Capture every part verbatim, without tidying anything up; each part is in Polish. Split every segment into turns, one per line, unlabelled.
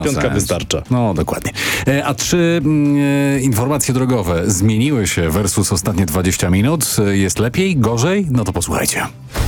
Piątka wystarcza.
No, dokładnie. E, a czy mm, informacje drogowe zmieniły się versus ostatnie dwadzieścia minut? Jest lepiej, gorzej? No to posłuchajcie.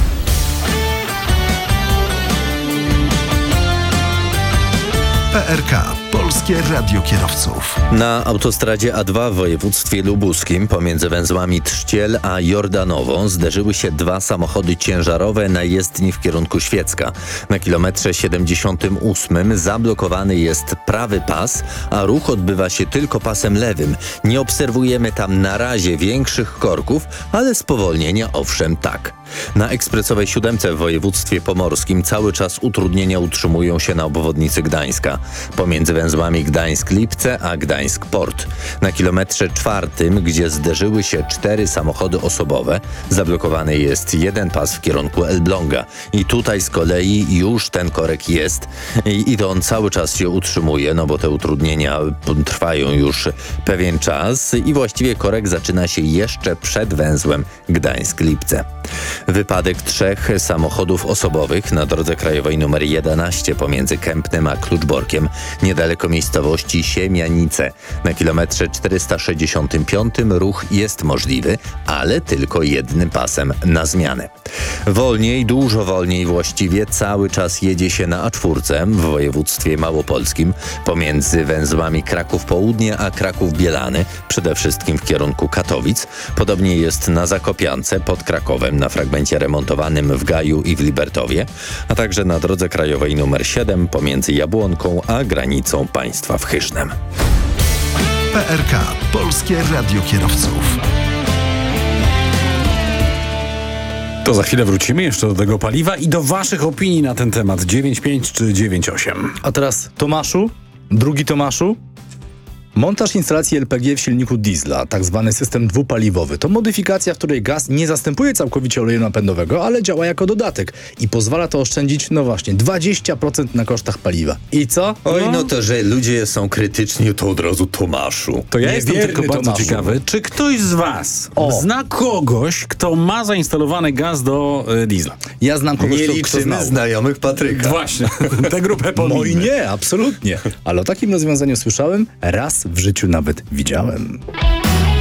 P R K. Polskie Radio Kierowców.
Na autostradzie A dwa w województwie lubuskim pomiędzy węzłami Trzciel a Jordanową zderzyły się dwa samochody ciężarowe na jezdni w kierunku Świecka. Na kilometrze siedemdziesiątym ósmym zablokowany jest prawy pas, a ruch odbywa się tylko pasem lewym. Nie obserwujemy tam na razie większych korków, ale spowolnienia owszem tak. Na ekspresowej siódemce w województwie pomorskim cały czas utrudnienia utrzymują się na obwodnicy Gdańska. Pomiędzy węzłami Gdańsk-Lipce a Gdańsk-Port. Na kilometrze czwartym, gdzie zderzyły się cztery samochody osobowe, zablokowany jest jeden pas w kierunku Elbląga. I tutaj z kolei już ten korek jest i, i to on cały czas się utrzymuje, no bo te utrudnienia trwają już pewien czas i właściwie korek zaczyna się jeszcze przed węzłem Gdańsk-Lipce. Wypadek trzech samochodów osobowych na drodze krajowej nr jedenaście pomiędzy Kępnem a Kluczborkiem, niedaleko miejscowości Siemianice. Na kilometrze czterysta sześćdziesiątym piątym ruch jest możliwy, ale tylko jednym pasem na zmianę. Wolniej, dużo wolniej właściwie cały czas jedzie się na A cztery w województwie małopolskim pomiędzy węzłami Kraków Południe a Kraków Bielany, przede wszystkim w kierunku Katowic. Podobnie jest na Zakopiance pod Krakowem na fragmencie remontowanym w Gaju i w Libertowie, a także na drodze krajowej nr siedem pomiędzy Jabłonką a granicą państwa w Chyżnem.
P R K. Polskie Radio Kierowców.
To za chwilę wrócimy jeszcze do tego paliwa i do waszych opinii na ten temat. dziewięć pięć czy dziewięć osiem.
A teraz Tomaszu, drugi Tomaszu. Montaż instalacji L P G w silniku diesla, tak zwany system dwupaliwowy, to modyfikacja, w której gaz nie zastępuje całkowicie oleju napędowego, ale działa jako dodatek i pozwala to oszczędzić, no właśnie, dwadzieścia procent na kosztach paliwa. I co?
Oj, no to, że ludzie są krytyczni, to od razu Tomaszu.
To ja jestem
Niewierny
tylko bardzo
Tomaszu.
ciekawy, czy ktoś z was
O.
zna kogoś, kto ma zainstalowany gaz do y, diesla?
Ja znam kogoś,
Nie
kto, kto
liczymy
znał.
znajomych Patryka.
Właśnie, tę grupę pomijmy.
Moi nie, absolutnie. Ale o takim rozwiązaniu słyszałem, raz w życiu nawet widziałem.